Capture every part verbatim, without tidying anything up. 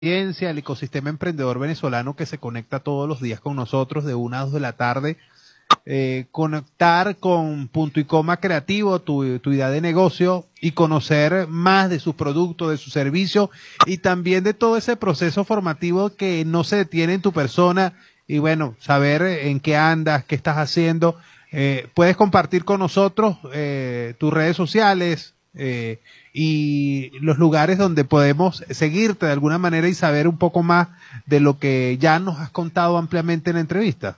audiencia, el ecosistema emprendedor venezolano que se conecta todos los días con nosotros de una a dos de la tarde. Eh, conectar con Punto y Coma Creativo, tu, tu idea de negocio, y conocer más de sus productos, de su servicio y también de todo ese proceso formativo que no se detiene en tu persona. Y bueno, saber en qué andas, qué estás haciendo. Eh, puedes compartir con nosotros eh, tus redes sociales eh, y los lugares donde podemos seguirte de alguna manera y saber un poco más de lo que ya nos has contado ampliamente en la entrevista.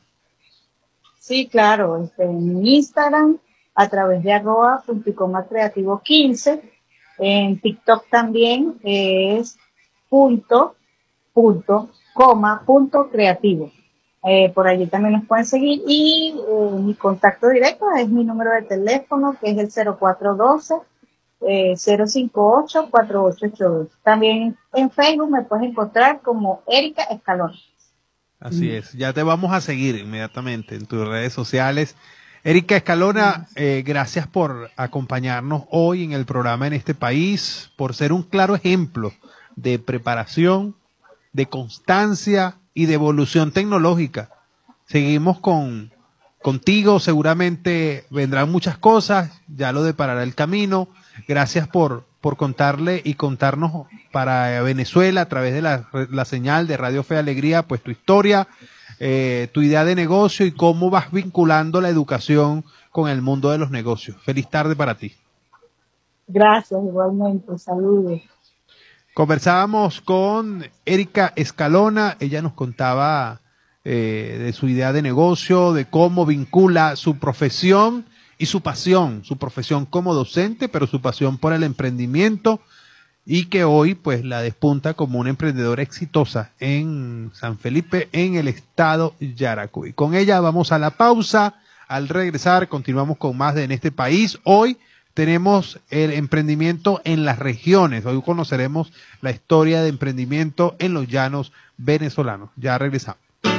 Sí, claro, este, en Instagram a través de arroba punto y coma creativo quince, en TikTok también es punto, punto, coma, punto creativo. Eh, por allí también nos pueden seguir y eh, mi contacto directo es mi número de teléfono, que es el cero cuatro uno dos, eh, cero cinco ocho, cuatro ocho ocho dos. También en Facebook me puedes encontrar como Erika Escalona. Así es, ya te vamos a seguir inmediatamente en tus redes sociales. Erika Escalona, eh, gracias por acompañarnos hoy en el programa En Este País, por ser un claro ejemplo de preparación, de constancia y de evolución tecnológica. Seguimos con contigo, seguramente vendrán muchas cosas, ya lo deparará el camino. Gracias por, por contarle y contarnos para Venezuela a través de la, la señal de Radio Fe y Alegría, pues tu historia, eh, tu idea de negocio y cómo vas vinculando la educación con el mundo de los negocios. Feliz tarde para ti. Gracias, igualmente. Saludos. Conversábamos con Erika Escalona, ella nos contaba eh, de su idea de negocio, de cómo vincula su profesión y su pasión, su profesión como docente, pero su pasión por el emprendimiento, y que hoy pues la despunta como una emprendedora exitosa en San Felipe, en el estado Yaracuy. Con ella vamos a la pausa. Al regresar continuamos con más de En Este País. Hoy tenemos el emprendimiento en las regiones. Hoy conoceremos la historia de emprendimiento en los llanos venezolanos. Ya regresamos.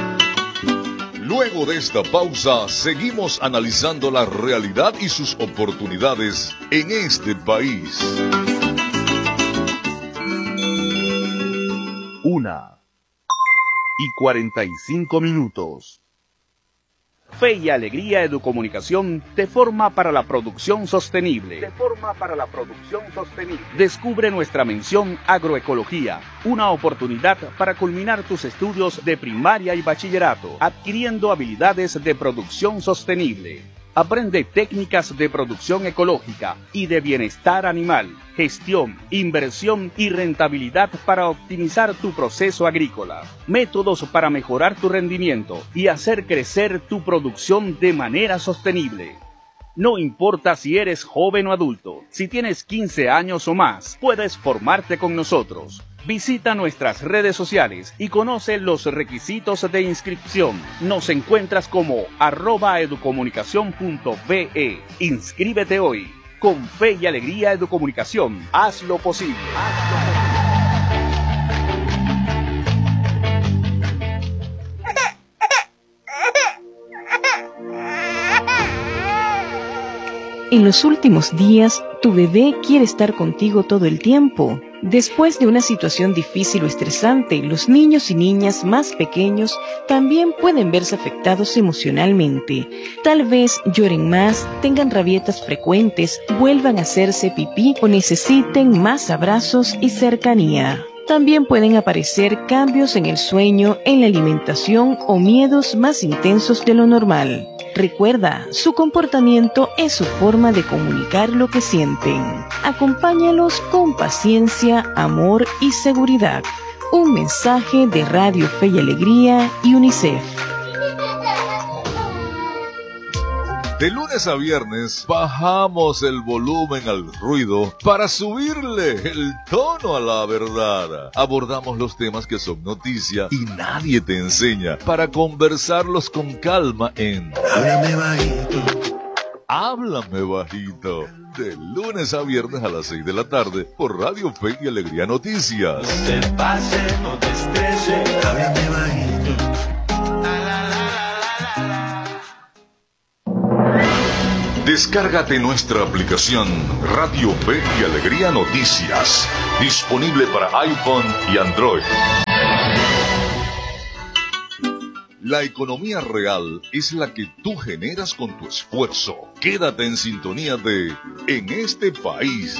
Luego de esta pausa, seguimos analizando la realidad y sus oportunidades en este país. Una y cuarenta y cinco minutos. Fe y Alegría Educomunicación te forma para la producción sostenible. Te forma para la producción sostenible. Descubre nuestra mención Agroecología, una oportunidad para culminar tus estudios de primaria y bachillerato, adquiriendo habilidades de producción sostenible. Aprende técnicas de producción ecológica y de bienestar animal, gestión, inversión y rentabilidad para optimizar tu proceso agrícola. Métodos para mejorar tu rendimiento y hacer crecer tu producción de manera sostenible. No importa si eres joven o adulto, si tienes quince años o más, puedes formarte con nosotros. Visita nuestras redes sociales y conoce los requisitos de inscripción. Nos encuentras como arroba educomunicación punto be. Inscríbete hoy. Con Fe y Alegría Educomunicación, haz lo posible. Haz lo posible. En los últimos días, tu bebé quiere estar contigo todo el tiempo. Después de una situación difícil o estresante, los niños y niñas más pequeños también pueden verse afectados emocionalmente. Tal vez lloren más, tengan rabietas frecuentes, vuelvan a hacerse pipí o necesiten más abrazos y cercanía. También pueden aparecer cambios en el sueño, en la alimentación o miedos más intensos de lo normal. Recuerda, su comportamiento es su forma de comunicar lo que sienten. Acompáñalos con paciencia, amor y seguridad. Un mensaje de Radio Fe y Alegría y UNICEF. De lunes a viernes bajamos el volumen al ruido para subirle el tono a la verdad. Abordamos los temas que son noticia y nadie te enseña para conversarlos con calma en Háblame Bajito. Háblame Bajito. De lunes a viernes a las seis de la tarde por Radio Fe y Alegría Noticias. No te pase, no te estrese, háblame bajito. Descarga Descárgate nuestra aplicación Radio Fe y Alegría Noticias, disponible para iPhone y Android. La economía real es la que tú generas con tu esfuerzo. Quédate en sintonía de En este país.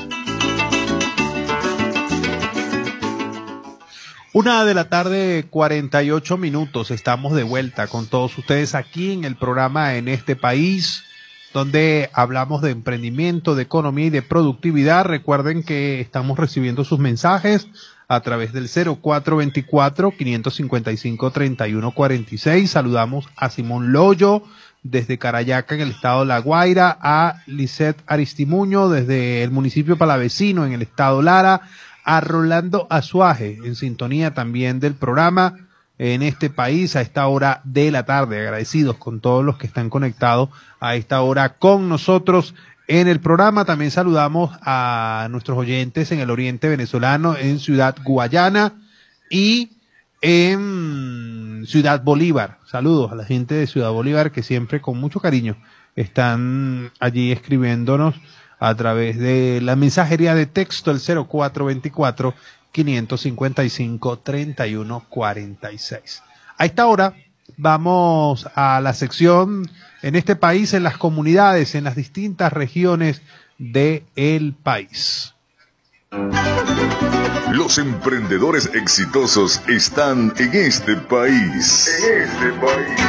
Una de la tarde, cuarenta y ocho minutos. Estamos de vuelta con todos ustedes aquí en el programa En este país, donde hablamos de emprendimiento, de economía y de productividad. Recuerden que estamos recibiendo sus mensajes a través del cero cuatro veinticuatro, quinientos cincuenta y cinco, treinta y uno cuarenta y seis. Saludamos a Simón Loyo desde Carayaca en el estado de La Guaira, a Lisette Aristimuño desde el municipio Palavecino en el estado Lara, a Rolando Azuaje en sintonía también del programa En este país a esta hora de la tarde. Agradecidos con todos los que están conectados a esta hora con nosotros en el programa. También saludamos a nuestros oyentes en el oriente venezolano, en Ciudad Guayana y en Ciudad Bolívar. Saludos a la gente de Ciudad Bolívar que siempre con mucho cariño están allí escribiéndonos a través de la mensajería de texto, el cero cuatro veinticuatro, quinientos cincuenta y cinco, treinta y uno cuarenta y seis. A esta hora vamos a la sección En este país, en las comunidades, en las distintas regiones del país. Los emprendedores exitosos están en este país. En este país.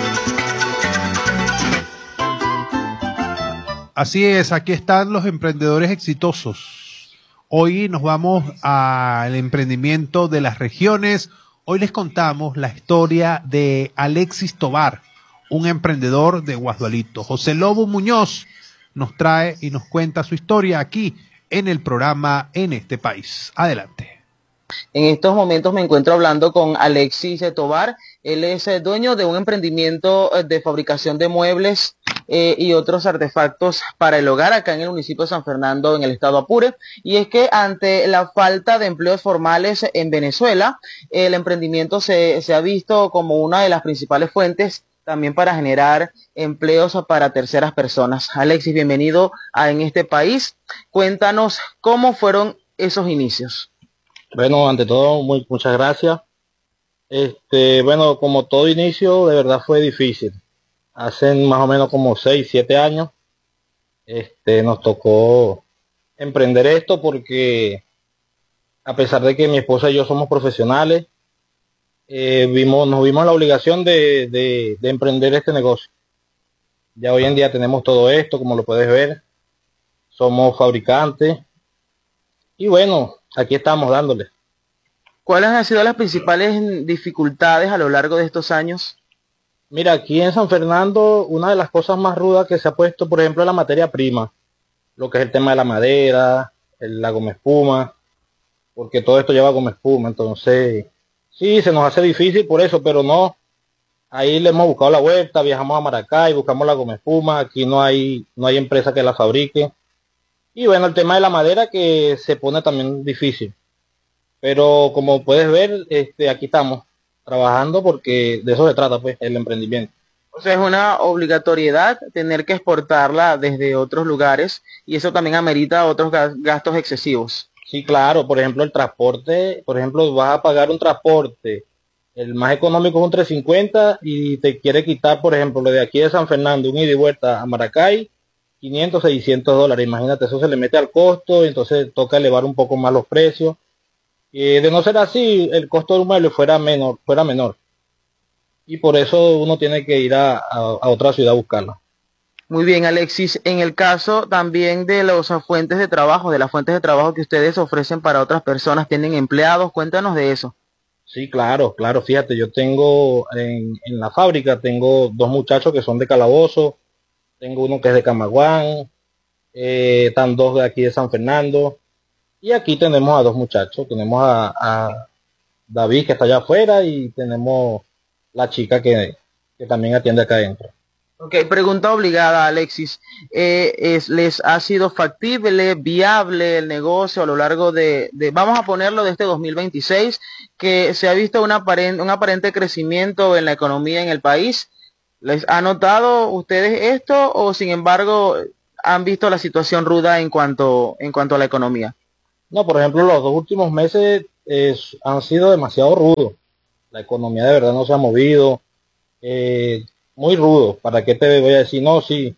Así es, aquí están los emprendedores exitosos. Hoy nos vamos al emprendimiento de las regiones. Hoy les contamos la historia de Alexis Tovar, un emprendedor de Guasdualito. José Lobo Muñoz nos trae y nos cuenta su historia aquí en el programa En este país. Adelante. En estos momentos me encuentro hablando con Alexis Tovar. Él es dueño de un emprendimiento de fabricación de muebles eh, y otros artefactos para el hogar acá en el municipio de San Fernando, en el estado Apure. Y es que ante la falta de empleos formales en Venezuela, el emprendimiento se, se ha visto como una de las principales fuentes también para generar empleos para terceras personas. Alexis, bienvenido a En este país. Cuéntanos cómo fueron esos inicios. Bueno, ante todo, muy, muchas gracias. Este, bueno, como todo inicio, de verdad fue difícil. Hace más o menos como seis, siete años, este, nos tocó emprender esto porque, a pesar de que mi esposa y yo somos profesionales, eh, vimos, nos vimos la obligación de, de, de emprender este negocio. Ya hoy en día tenemos todo esto, como lo puedes ver. Somos fabricantes. Y bueno, aquí estamos dándole. ¿Cuáles han sido las principales dificultades a lo largo de estos años? Mira, aquí en San Fernando, una de las cosas más rudas que se ha puesto, por ejemplo, es la materia prima. Lo que es el tema de la madera, el, la goma espuma, porque todo esto lleva goma espuma. Entonces, sí, se nos hace difícil por eso, pero no. Ahí le hemos buscado la vuelta, viajamos a Maracay, buscamos la goma espuma. Aquí no hay, no hay empresa que la fabrique. Y bueno, el tema de la madera que se pone también difícil. Pero como puedes ver, este, aquí estamos trabajando porque de eso se trata, pues, el emprendimiento. O sea, es una obligatoriedad tener que exportarla desde otros lugares y eso también amerita otros gastos excesivos. Sí, claro. Por ejemplo, el transporte, por ejemplo, vas a pagar un transporte, el más económico es un tres cincuenta y te quiere quitar, por ejemplo, lo de aquí de San Fernando, un ida y vuelta a Maracay, quinientos, seiscientos dólares. Imagínate, eso se le mete al costo, entonces toca elevar un poco más los precios. Eh, de no ser así, el costo de un mueble fuera menor, fuera menor. Y por eso uno tiene que ir a, a, a otra ciudad a buscarla. Muy bien, Alexis. En el caso también de las fuentes de trabajo, de las fuentes de trabajo que ustedes ofrecen para otras personas, ¿tienen empleados? Cuéntanos de eso. Sí, claro, claro. Fíjate, yo tengo en, en la fábrica, tengo dos muchachos que son de Calabozo, tengo uno que es de Camaguán, eh, están dos de aquí de San Fernando. Y aquí tenemos a dos muchachos, tenemos a, a David que está allá afuera y tenemos la chica que, que también atiende acá adentro. Ok, pregunta obligada, Alexis. Eh, es, ¿Les ha sido factible, viable el negocio a lo largo de, de, vamos a ponerlo de este dos mil veintiséis, que se ha visto un aparente, un aparente crecimiento en la economía en el país? ¿Les ha notado ustedes esto o sin embargo han visto la situación ruda en cuanto, en cuanto a la economía? No, por ejemplo, los dos últimos meses es, han sido demasiado rudos. La economía de verdad no se ha movido. Eh, muy rudo. ¿Para qué te voy a decir? No, sí.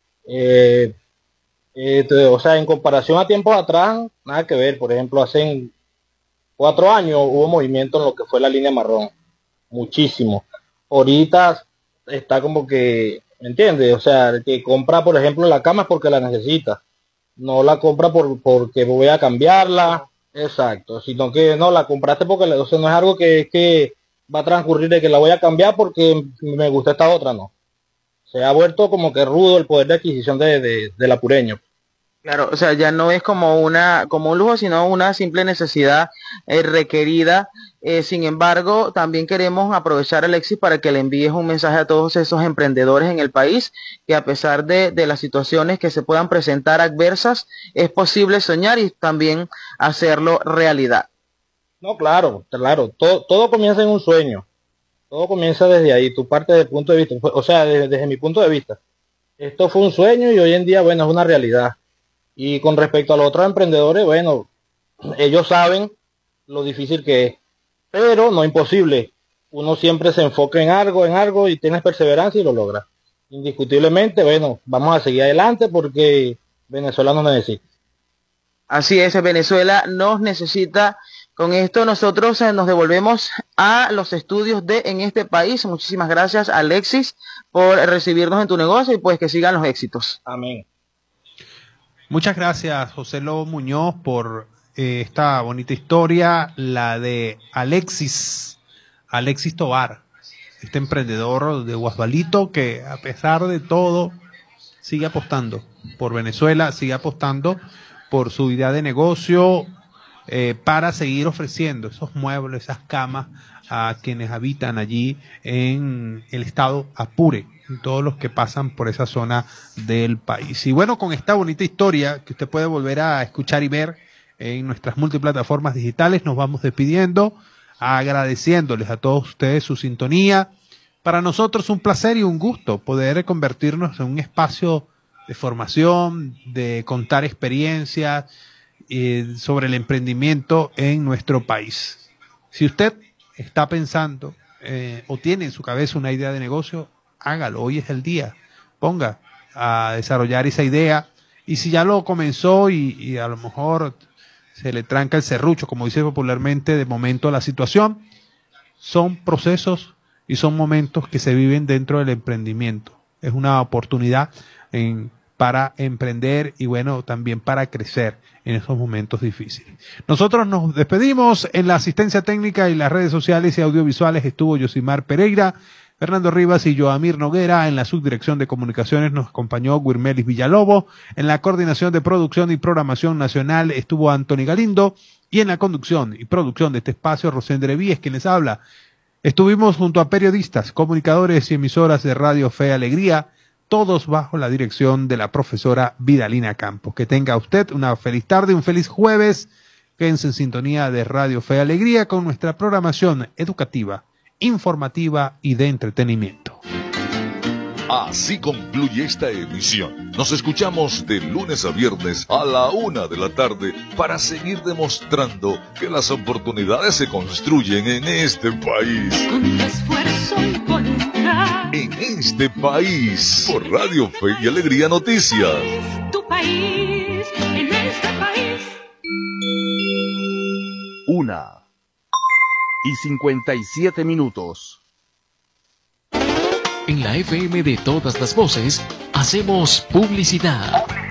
Eh, eh, te, o sea, en comparación a tiempos atrás, nada que ver. Por ejemplo, hace cuatro años hubo movimiento en lo que fue la línea marrón. Muchísimo. Ahorita está como que, ¿me entiendes? O sea, el que compra, por ejemplo, la cama es porque la necesita. No la compra por porque voy a cambiarla. Exacto. Sino que no, la compraste porque, o sea, no es algo que, que va a transcurrir de que la voy a cambiar porque me gusta esta otra, no. Se ha vuelto como que rudo el poder de adquisición de, de, del apureño. Claro, o sea, ya no es como una como un lujo, sino una simple necesidad eh, requerida. Eh, sin embargo, también queremos aprovechar, Alexis, para que le envíes un mensaje a todos esos emprendedores en el país, que a pesar de, de las situaciones que se puedan presentar adversas, es posible soñar y también hacerlo realidad. No, claro, claro, todo, todo comienza en un sueño, todo comienza desde ahí, tu parte del punto de vista, o sea, desde, desde mi punto de vista. Esto fue un sueño y hoy en día, bueno, es una realidad. Y con respecto a los otros emprendedores, bueno, ellos saben lo difícil que es, pero no imposible. Uno siempre se enfoca en algo, en algo y tienes perseverancia y lo logra. Indiscutiblemente, bueno, vamos a seguir adelante porque Venezuela nos necesita. Así es, Venezuela nos necesita. Con esto nosotros eh, nos devolvemos a los estudios de En Este País. Muchísimas gracias, Alexis, por recibirnos en tu negocio y pues que sigan los éxitos. Amén. Muchas gracias, José Lobo Muñoz, por eh, esta bonita historia, la de Alexis, Alexis Tovar, este emprendedor de Guasbalito que a pesar de todo sigue apostando por Venezuela, sigue apostando por su idea de negocio eh, para seguir ofreciendo esos muebles, esas camas a quienes habitan allí en el estado Apure, todos los que pasan por esa zona del país. Y bueno, con esta bonita historia que usted puede volver a escuchar y ver en nuestras multiplataformas digitales, nos vamos despidiendo, agradeciéndoles a todos ustedes su sintonía. Para nosotros un placer y un gusto poder convertirnos en un espacio de formación, de contar experiencias eh, sobre el emprendimiento en nuestro país. Si usted está pensando eh, o tiene en su cabeza una idea de negocio, hágalo, hoy es el día, ponga a desarrollar esa idea, y si ya lo comenzó y, y a lo mejor se le tranca el serrucho, como dice popularmente, de momento la situación, son procesos y son momentos que se viven dentro del emprendimiento. Es una oportunidad en, para emprender y bueno, también para crecer en esos momentos difíciles. Nosotros nos despedimos. En la asistencia técnica y las redes sociales y audiovisuales estuvo Yosimar Pereira, Fernando Rivas y Joamir Noguera. En la subdirección de comunicaciones nos acompañó Guirmelis Villalobos. En la coordinación de producción y programación nacional estuvo Anthony Galindo. Y en la conducción y producción de este espacio, Rosendre Víez, quien les habla. Estuvimos junto a periodistas, comunicadores y emisoras de Radio Fe y Alegría, todos bajo la dirección de la profesora Vidalina Campos. Que tenga usted una feliz tarde, un feliz jueves. Quédense en sintonía de Radio Fe y Alegría con nuestra programación educativa, informativa y de entretenimiento. Así concluye esta emisión. Nos escuchamos de lunes a viernes a la una de la tarde para seguir demostrando que las oportunidades se construyen en este país. Con esfuerzo y voluntad. En este país, por Radio Fe y Alegría Noticias. Tu país, en este país. Una y cincuenta y siete minutos. En la F M de todas las voces, hacemos publicidad.